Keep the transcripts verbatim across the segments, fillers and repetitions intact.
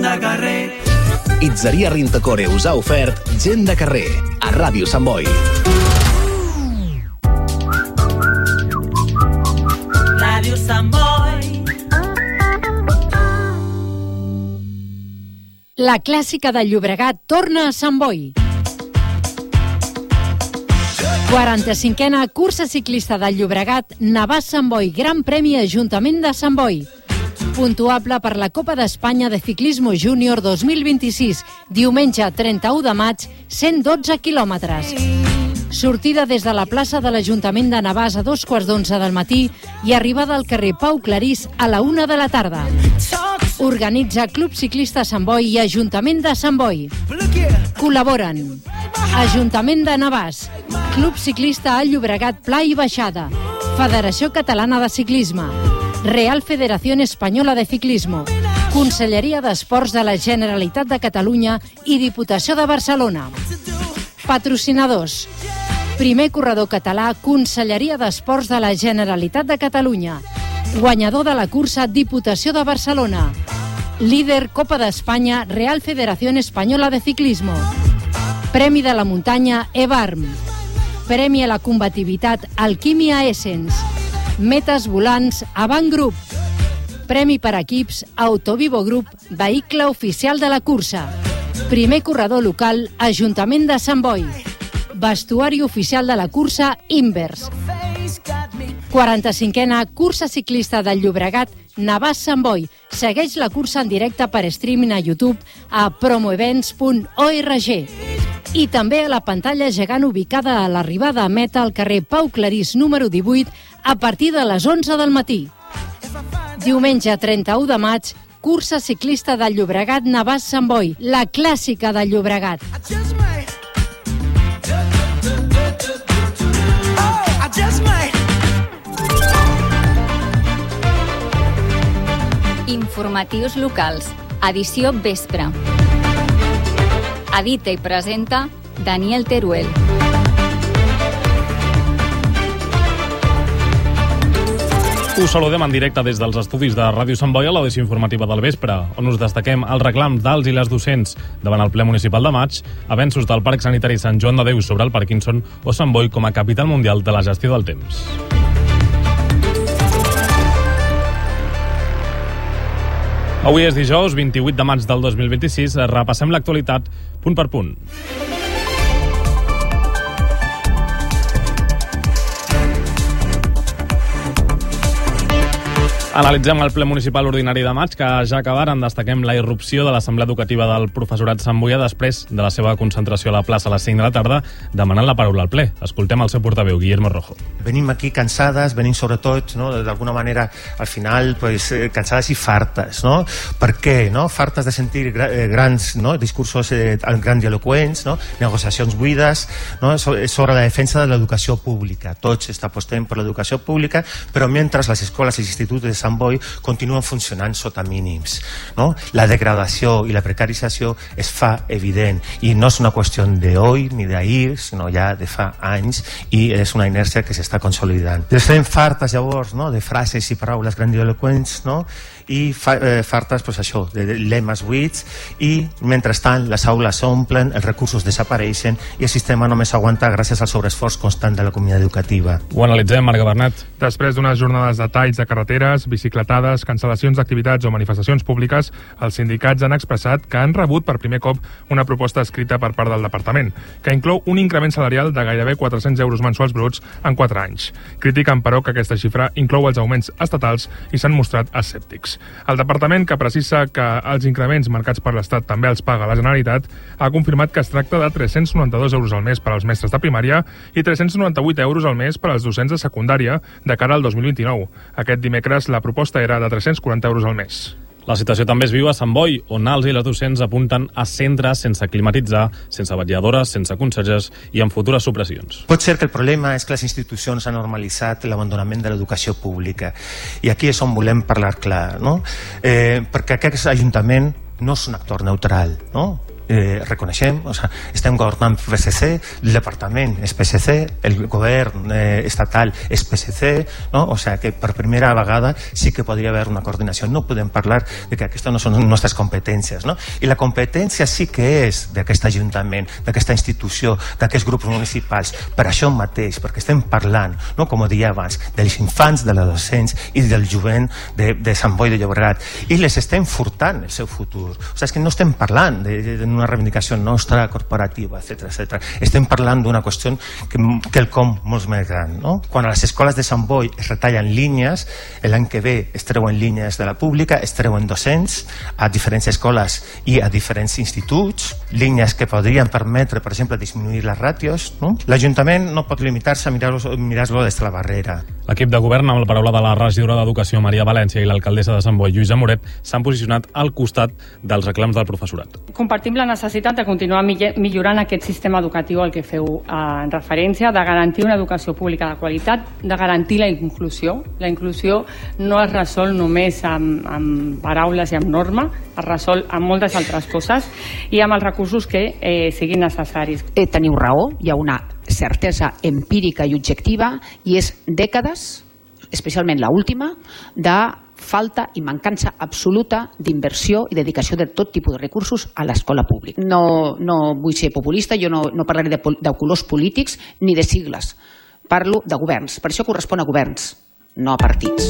de carrer. Pizzeria Rintacore us ha ofert Gent de carrer, a Ràdio Sant Boi. Ràdio Sant Boi. La clàssica del Llobregat torna a Sant Boi. quaranta-cinquena cursa ciclista del Llobregat, Navàs Sant Boi, Gran Premi Ajuntament de Sant Boi. Puntuable per la Copa d'Espanya de Ciclismo Júnior dos mil vint-i-sis, diumenge trenta-u de maig, cent dotze quilòmetres. Sortida des de la plaça de l'Ajuntament de Navàs a dos quarts d'onze del matí i arribada al carrer Pau Clarís a la una de la tarda. Organitza Club Ciclista Sant Boi i Ajuntament de Sant Boi. Col·laboren Ajuntament de Navàs, Club Ciclista al Llobregat Pla i Baixada, Federació Catalana de Ciclisme, Real Federación Española de Ciclismo, Conselleria d'Esports de la Generalitat de Catalunya i Diputació de Barcelona. Patrocinadors: primer corredor català, Conselleria d'Esports de la Generalitat de Catalunya. Guanyador de la cursa, Diputació de Barcelona. Líder Copa d'Espanya, Real Federación Española de Ciclismo. Premi de la muntanya, Evarm. Premi a la combativitat, Alquimia Essence. Metes volants, Avant Group. Premi per equips, Autovivo Group, vehicle oficial de la cursa. Primer corredor local, Ajuntament de Sant Boi. Vestuari oficial de la cursa, Invers. quaranta-cinquena cursa ciclista del Llobregat, Navàs Sant Boi. Segueix la cursa en directe per streaming a YouTube a promoevents punt org. I també a la pantalla gegant ubicada a l'arribada a meta al carrer Pau Clarís número divuit a partir de les onze del matí. Diumenge trenta-u de maig, cursa ciclista del Llobregat Navàs Sant Boi, la clàssica del Llobregat. Informatius locals, edició vespre. Edita i presenta Daniel Teruel. Us saludem en directe des dels estudis de Ràdio Sant Boi a l'edició informativa del vespre, on us destaquem els reclams dels i les docents davant el ple municipal de maig, avenços del Parc Sanitari Sant Joan de Déu sobre el Parkinson o Sant Boi com a capital mundial de la gestió del temps. Avui és dijous, vint-i-vuit de maig del dos mil vint-i-sis. Repassem l'actualitat punt per punt. Analitzem el ple municipal ordinari de maig, que ja acabaren. Destaquem la irrupció de l'Assemblea Educativa del Professorat Sant Boià després de la seva concentració a la plaça a les cinc de la tarda, demanant la paraula al ple. Escoltem el seu portaveu, Guillermo Rojo. Venim aquí cansades, venim sobretot, no, d'alguna manera, al final, pues, eh, cansades i fartes, no? Per què, no? Fartes de sentir gra eh, grans, no, discursos eh, grandiloqüents, no? Negociacions buides, no? Sobre la defensa de l'educació pública. Tots apostem per l'educació pública, però mentre les escoles i els instituts de Sant Boi continuen funcionant sota mínims, no? La degradació i la precarització es fa evident i no és una qüestió d'avui ni d'ahir, sinó ja de fa anys, i és una inèrcia que s'està consolidant. Estem fartes llavors, no?, de frases i paraules grandiloqüents, no?, i fa, eh, fartes, pues, això, de lemes buits, i mentrestant les aules s'omplen, els recursos desapareixen i el sistema només aguanta gràcies al sobreesforç constant de la comunitat educativa. Ho analitzem, Marga Bernat. Després d'unes jornades de talls de carreteres, bicicletades, cancel·lacions d'activitats o manifestacions públiques, els sindicats han expressat que han rebut per primer cop una proposta escrita per part del departament, que inclou un increment salarial de gairebé quatre-cents euros mensuals bruts en quatre anys. Critiquen, però, que aquesta xifra inclou els augments estatals i s'han mostrat escèptics. El departament, que precisa que els increments marcats per l'Estat també els paga la Generalitat, ha confirmat que es tracta de tres-cents noranta-dos euros al mes per als mestres de primària i tres-cents noranta-vuit euros al mes per als docents de secundària de cara al dos mil vint-i-nou. Aquest dimecres la proposta era de tres-cents quaranta euros al mes. La situació també es viu a Sant Boi, on els i les docents apunten a centres sense climatitzar, sense vetlladores, sense conserges i amb futures supressions. Pot ser que el problema és que les institucions han normalitzat l'abandonament de l'educació pública. I aquí és on volem parlar clar, no? Eh, perquè aquest Ajuntament no és un actor neutral, no? eh, reconeixem, o sigui, estem governant P S C, el departament és P S C, el govern eh, estatal és P S C, no? O sigui que per primera vegada sí que podria haver una coordinació. No podem parlar de que aquestes no són nostres competències, no? I la competència sí que és d'aquest ajuntament, d'aquesta institució, d'aquests grups municipals, per això mateix, perquè estem parlant, no? Com deia abans, dels infants, de l'adolescents i del jovent de, de Sant Boi de Llobregat, i les estem furtant el seu futur. O sigui, és que no estem parlant d'una reivindicació nostra corporativa, etcètera, etcètera. Estem parlant d'una qüestió que, que el com molt més gran, no? Quan a les escoles de Sant Boi es retallen línies, l'any que ve es treuen línies de la pública, es treuen docents a diferents escoles i a diferents instituts, línies que podrien permetre, per exemple, disminuir les ràtios, no? L'Ajuntament no pot limitar-se a mirar-lo mirar des de la barrera. L'equip de govern, amb la paraula de la regidora d'Educació Maria València i l'alcaldessa de Sant Boi, Lluïsa Moret, s'han posicionat al costat dels reclams del professorat. Compartim la necessitat de continuar millorant aquest sistema educatiu al que feu en referència, de garantir una educació pública de qualitat, de garantir la inclusió. La inclusió no es resol només amb, amb paraules i amb norma, es resol amb moltes altres coses i amb els recursos que eh, siguin necessaris. Eh, teniu raó, hi ha una certesa empírica i objectiva i és dècades, especialment l'última, de falta i mancança absoluta d'inversió i dedicació de tot tipus de recursos a l'escola pública. No, no vull ser populista, jo no, no parlaré de, de colors polítics ni de sigles. Parlo de governs. Per això correspon a governs, no a partits.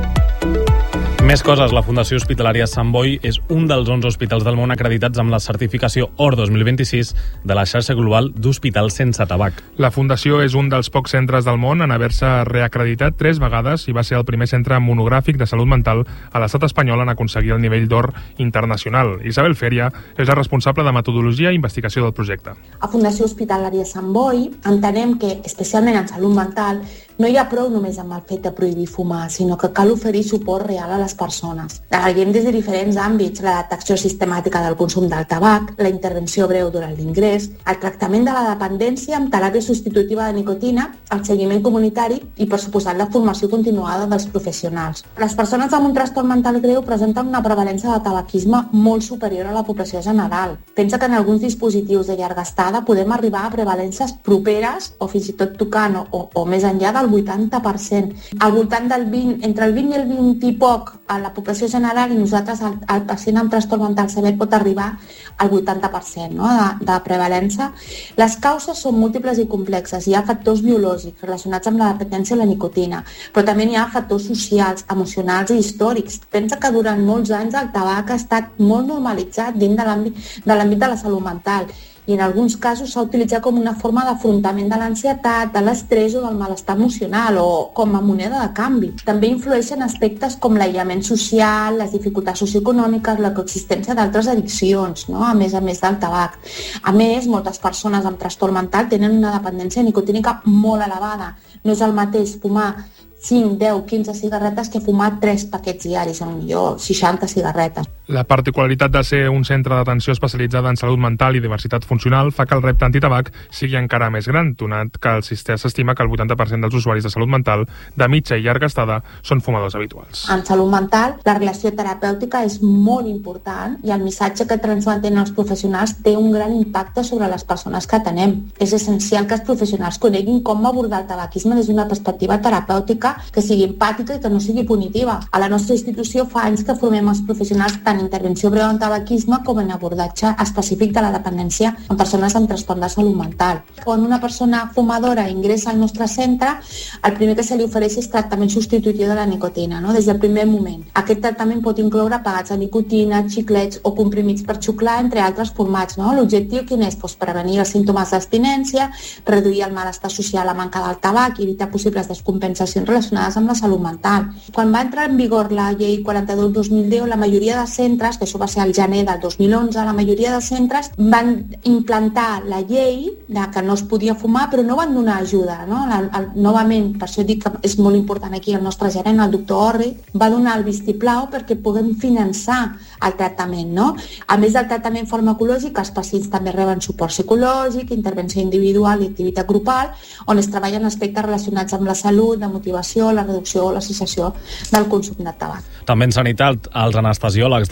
Més coses. La Fundació Hospitalària Sant Boi és un dels onze hospitals del món acreditats amb la certificació O R dos mil vint-i-sis de la xarxa global d'hospitals sense tabac. La Fundació és un dels pocs centres del món en haver-se reacreditat tres vegades i va ser el primer centre monogràfic de salut mental a l'estat espanyol en aconseguir el nivell d'or internacional. Isabel Feria és la responsable de metodologia i investigació del projecte. A Fundació Hospitalària Sant Boi entenem que, especialment en salut mental, no hi ha prou només amb el fet de prohibir fumar, sinó que cal oferir suport real a les persones. Treballem des de diferents àmbits, la detecció sistemàtica del consum del tabac, la intervenció breu durant l'ingrés, el tractament de la dependència amb teràpia substitutiva de nicotina, el seguiment comunitari i, per suposat, la formació continuada dels professionals. Les persones amb un trastorn mental greu presenten una prevalència de tabaquisme molt superior a la població general. Pensa que en alguns dispositius de llarga estada podem arribar a prevalències properes o fins i tot tocant o, o més enllà del vuitanta per cent. Al voltant del vint, entre el vint i el vint i poc a la població general i nosaltres el, el pacient amb trastorn mental sever pot arribar al vuitanta per cent, no? de, de prevalença. Les causes són múltiples i complexes. Hi ha factors biològics relacionats amb la dependència i la nicotina, però també hi ha factors socials, emocionals i històrics. Pensa que durant molts anys el tabac ha estat molt normalitzat dins de l'àmbit de l'àmbit de la salut mental i en alguns casos s'ha utilitzat com una forma d'afrontament de l'ansietat, de l'estrès o del malestar emocional o com a moneda de canvi. També influeixen aspectes com l'aïllament social, les dificultats socioeconòmiques, la coexistència d'altres addiccions, no? a més a més del tabac. A més, moltes persones amb trastorn mental tenen una dependència nicotínica molt elevada. No és el mateix fumar cinc, deu, quinze cigarretes que fumar tres paquets diaris, potser seixanta cigarretes. La particularitat de ser un centre d'atenció especialitzada en salut mental i diversitat funcional fa que el repte antitabac sigui encara més gran, donat que el sistema s'estima que el vuitanta per cent dels usuaris de salut mental de mitja i llarga estada són fumadors habituals. En salut mental, la relació terapèutica és molt important i el missatge que transmeten els professionals té un gran impacte sobre les persones que atenem. És essencial que els professionals coneguin com abordar el tabaquisme des d'una perspectiva terapèutica que sigui empàtica i que no sigui punitiva. A la nostra institució fa anys que formem els professionals tant en intervenció breu en tabaquisme com en abordatge específic de la dependència en persones amb trastorn de salut mental. Quan una persona fumadora ingressa al nostre centre, el primer que se li ofereix és tractament substitutiu de la nicotina, no? des del primer moment. Aquest tractament pot incloure pegats de nicotina, xiclets o comprimits per xuclar, entre altres formats. No? L'objectiu quin és? Pues prevenir els símptomes d'abstinència, reduir el malestar social a manca del tabac i evitar possibles descompensacions relacionades amb la salut mental. Quan va entrar en vigor la llei quaranta-dos dos mil deu, la majoria de centres, que això va ser al gener del dos mil onze, la majoria de centres van implantar la llei de que no es podia fumar, però no van donar ajuda. No? La, el, novament, per això dic que és molt important aquí el nostre gerent, el doctor Orri, va donar el vistiplau perquè puguem finançar el tractament. No? A més del tractament farmacològic, els pacients també reben suport psicològic, intervenció individual i activitat grupal, on es treballen aspectes relacionats amb la salut, la motivació, la reducció o la cessació del consum de tabac. També en sanitat, els anestesiòlegs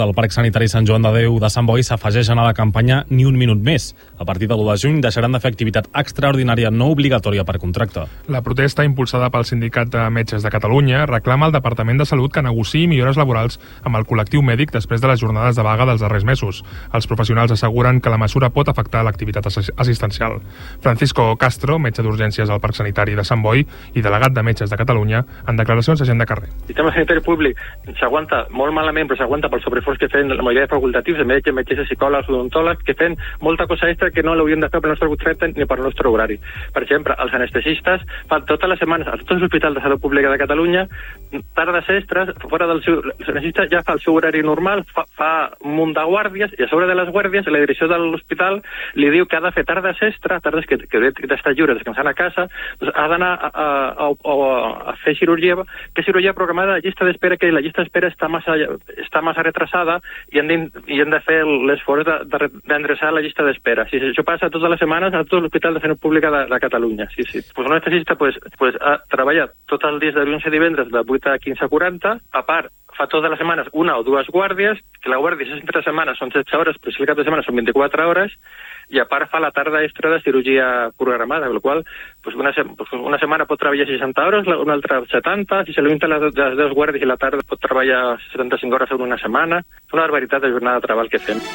del Parc Sanitari Sant Joan de Déu de Sant Boi s'afegeixen a la campanya Ni un minut més. A partir de l'u de juny deixaran de fer activitat extraordinària no obligatòria per contracte. La protesta, impulsada pel Sindicat de Metges de Catalunya, reclama al Departament de Salut que negociï millores laborals amb el col·lectiu mèdic després de les jornades de vaga dels darrers mesos. Els professionals asseguren que la mesura pot afectar l'activitat assistencial. Francisco Castro, metge d'urgències al Parc Sanitari de Sant Boi i delegat de Metges de Catalunya, en declaracions a Gent de Carrer. El sistema sanitari públic s'aguanta molt malament, però s'aguanta pel sobreesforç que fan la majoria de facultatius, de metges, metges, psicòlegs, odontòlegs, que fan molta cosa extra que no l'haurien de fer per la nostra contracte ni per el nostre horari. Per exemple, els anestesistes fan totes les setmanes a tots els hospitals de salut pública de Catalunya tardes extres, fora del seu... L'anestesista ja fa el seu horari normal, fa, fa un munt de guàrdies, i a sobre de les guàrdies la direcció de l'hospital li diu que ha de fer tardes extra, tardes que, que hauria d'estar lliure descansant a casa, doncs ha d'anar a, a, a, a fer cirurgia, que cirurgia programada a llista d'espera, que la llista d'espera està massa, està massa retrasada i hem de, i hem de fer l'esforç d'endreçar de, de la llista d'espera. Si això passa totes les setmanes a tot l'Hospital de Salut Pública de, de Catalunya. Sí, sí. Pues un anestesista pues, pues, ha treballat tots els dies de dilluns a divendres de vuit a quinze a quaranta, a part fa totes les setmanes una o dues guàrdies, que la guàrdia si entre setmanes són setze hores, però si el cap de setmana són vint-i-quatre hores, i a part fa la tarda extra de cirurgia programada, amb la qual pues una, pues una setmana pot treballar seixanta hores, una altra setanta, si se li les, les dues guàrdies i la tarda pot treballar setanta-cinc hores en una setmana. És una barbaritat de jornada de treball que fem.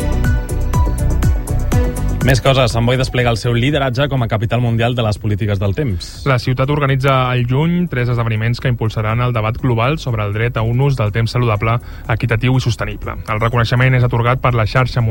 Més coses. Sant Boi desplega el seu lideratge com a capital mundial de les polítiques del temps. La ciutat organitza al juny tres esdeveniments que impulsaran el debat global sobre el dret a un ús del temps saludable, equitatiu i sostenible. El reconeixement és atorgat per la xarxa